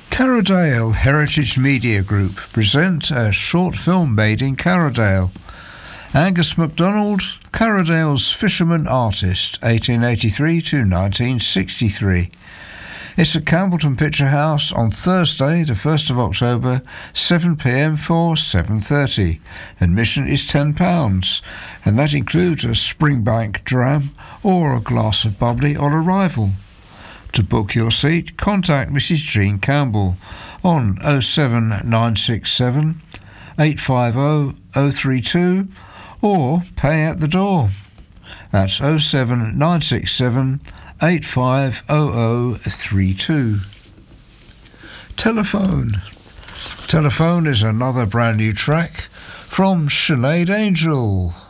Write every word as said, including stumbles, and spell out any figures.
Carradale Heritage Media Group present a short film made in Carradale. Angus MacDonald, Carradale's Fisherman Artist, eighteen eighty-three to nineteen sixty-three. It's at Campbellton Picture House on Thursday, the first of October, seven p m for seven thirty. Admission is ten pounds, and that includes a Springbank dram or a glass of bubbly on arrival. To book your seat, contact Missus Jean Campbell on oh seven nine six seven, eight five oh, oh three two or pay at the door. That's oh seven nine six seven, eight five oh oh three two. Telephone. Telephone is another brand new track from Sinead Angel.